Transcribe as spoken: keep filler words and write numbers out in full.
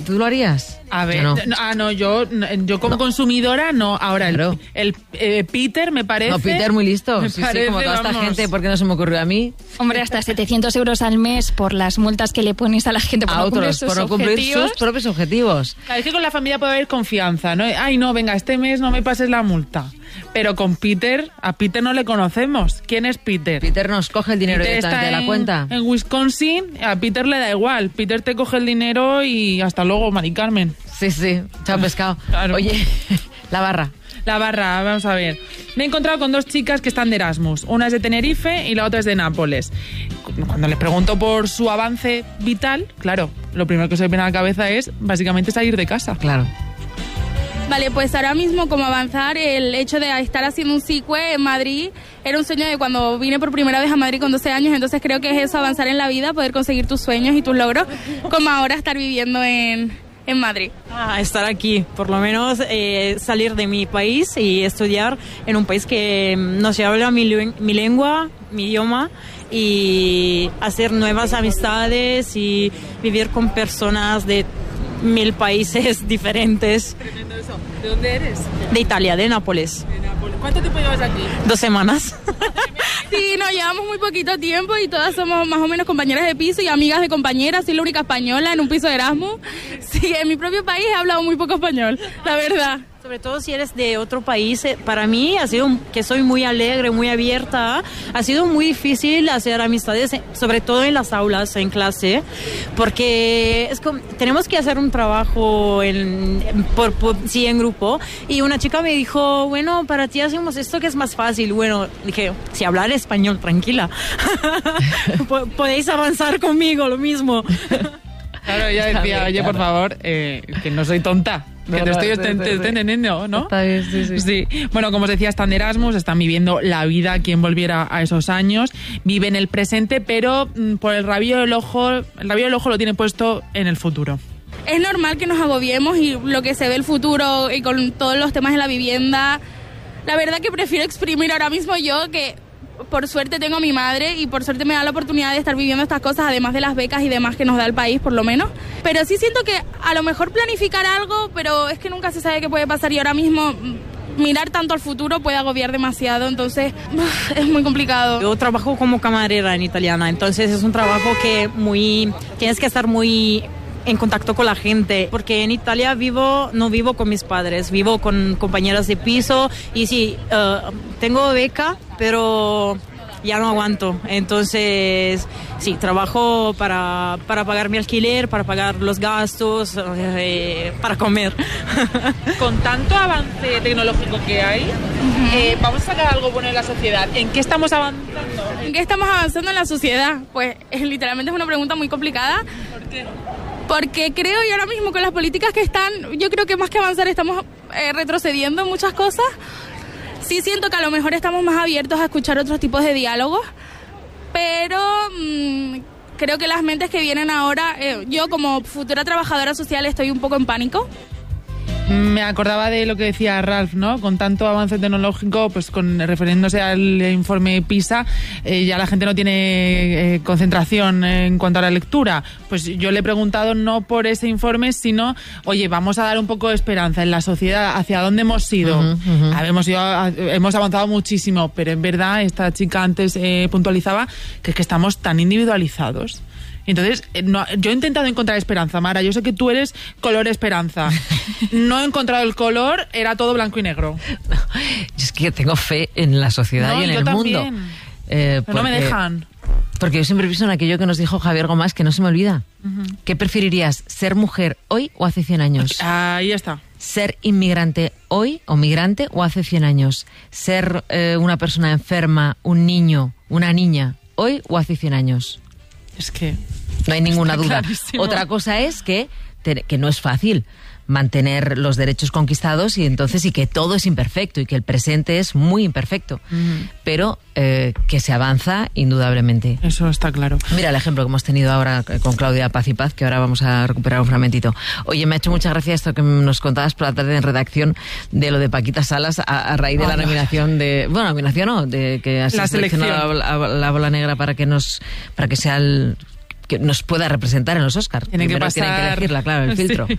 ¿Tú lo harías? A ver, no. no, ah, no, yo, yo como no. consumidora no. Ahora, el, el eh, Peter me parece... No, Peter muy listo. Me sí, parece, sí, como toda vamos. esta gente, ¿por qué no se me ocurrió a mí? Hombre, hasta setecientos euros al mes por las multas que le pones a la gente por a no otros, cumplir sus por no cumplir objetivos. sus propios objetivos. Claro, es que con la familia puede haber confianza, ¿no? Ay, no, venga, este mes no me pases la multa. Pero con Peter, a Peter no le conocemos. ¿Quién es Peter? Peter nos coge el dinero directamente de la en, cuenta. En Wisconsin, a Peter le da igual. Peter te coge el dinero y hasta luego, Mari Carmen. Sí, sí, chao pescado. Claro. Oye, la barra. La barra, vamos a ver. Me he encontrado con dos chicas que están de Erasmus. Una es de Tenerife y la otra es de Nápoles. Cuando les pregunto por su avance vital, claro, lo primero que se me viene a la cabeza es básicamente salir de casa. Claro. Vale, pues ahora mismo como avanzar, el hecho de estar haciendo un SICUE en Madrid era un sueño de cuando vine por primera vez a Madrid con doce años, entonces creo que es eso, avanzar en la vida, poder conseguir tus sueños y tus logros, como ahora estar viviendo en, en Madrid. Ah, estar aquí, por lo menos eh, salir de mi país y estudiar en un país que no se habla mi, mi lengua, mi idioma, y hacer nuevas amistades y vivir con personas de mil países diferentes. Tremendo eso. ¿De dónde eres? De Italia, de Nápoles. De Nápoles. ¿Cuánto tiempo llevas aquí? Dos semanas. Sí, nos llevamos muy poquito tiempo y todas somos más o menos compañeras de piso y amigas de compañeras. Soy la única española en un piso de Erasmus. Sí, en mi propio país he hablado muy poco español, la verdad. Sobre todo si eres de otro país, para mí ha sido que soy muy alegre, muy abierta, ha sido muy difícil hacer amistades, sobre todo en las aulas, en clase, porque es como, tenemos que hacer un trabajo en, por, por, sí, en grupo, y una chica me dijo, bueno, para ti hacemos esto que es más fácil. Bueno, dije, si hablar español, tranquila, podéis avanzar conmigo, lo mismo. Claro, ella decía, bien, oye, claro. por favor, eh, que no soy tonta. Que no, te estoy, no, te, te, te entendiendo, ¿no? Está bien, sí, sí. Sí. Bueno, como os decía, están de Erasmus, están viviendo la vida quien volviera a esos años, viven el presente, pero mm, por el rabillo del ojo, el rabillo del ojo lo tiene puesto en el futuro. Es normal que nos agobiemos y lo que se ve el futuro y con todos los temas de la vivienda, la verdad que prefiero exprimir ahora mismo yo que... Por suerte tengo a mi madre y por suerte me da la oportunidad de estar viviendo estas cosas, además de las becas y demás que nos da el país, por lo menos. Pero sí siento que a lo mejor planificar algo, pero es que nunca se sabe qué puede pasar y ahora mismo mirar tanto al futuro puede agobiar demasiado, entonces uf, es muy complicado. Yo trabajo como camarera en italiana, entonces es un trabajo que muy tienes que estar muy en contacto con la gente, porque en Italia vivo no vivo con mis padres, vivo con compañeras de piso y sí, uh, tengo beca, pero ya no aguanto, entonces sí, trabajo para, para pagar mi alquiler, para pagar los gastos, eh, para comer. Con tanto avance tecnológico que hay, uh-huh. eh, vamos a sacar algo bueno en la sociedad. ¿En qué estamos avanzando? ¿En qué estamos avanzando en la sociedad? Pues es, literalmente es una pregunta muy complicada. ¿Por qué? Porque creo, y ahora mismo con las políticas que están, yo creo que más que avanzar estamos eh, retrocediendo en muchas cosas. Sí siento que a lo mejor estamos más abiertos a escuchar otros tipos de diálogos, pero mmm, creo que las mentes que vienen ahora, eh, yo como futura trabajadora social estoy un poco en pánico. Me acordaba de lo que decía Ralph, ¿no? Con tanto avance tecnológico, pues con refiriéndose al informe PISA, eh, ya la gente no tiene eh, concentración en cuanto a la lectura. Pues yo le he preguntado no por ese informe, sino, oye, vamos a dar un poco de esperanza en la sociedad, hacia dónde hemos ido. Uh-huh, uh-huh. A ver, hemos, ido a, hemos avanzado muchísimo, pero en verdad esta chica antes eh, puntualizaba que es que estamos tan individualizados. Entonces, no, yo he intentado encontrar esperanza, Mara. Yo sé que tú eres color esperanza. No he encontrado el color, era todo blanco y negro. No, es que tengo fe en la sociedad no, y en el también. mundo. Eh, Pero no me dejan. Porque yo siempre pienso en aquello que nos dijo Javier Gomás, que no se me olvida. Uh-huh. ¿Qué preferirías, ser mujer hoy o hace cien años? Ahí está. Ser inmigrante hoy o migrante o hace cien años. Ser eh, una persona enferma, un niño, una niña, hoy o hace cien años. Es que... No hay ninguna Está duda. clarísimo. Otra cosa es que, te, que no es fácil mantener los derechos conquistados y entonces y que todo es imperfecto y que el presente es muy imperfecto. Uh-huh. Pero eh, que se avanza indudablemente. Eso está claro. Mira el ejemplo que hemos tenido ahora con Claudia Paz y Paz, que ahora vamos a recuperar un fragmentito. Oye, me ha hecho mucha gracia esto que nos contabas por la tarde en redacción de lo de Paquita Salas a, a raíz de oh, la nominación de... Bueno, nominación no, de que has la seleccionado la, la, la bola negra para que nos para que sea el... que nos pueda representar en los Oscars. Tienen que Primero pasar... tienen que elegirla, claro, el filtro. Sí.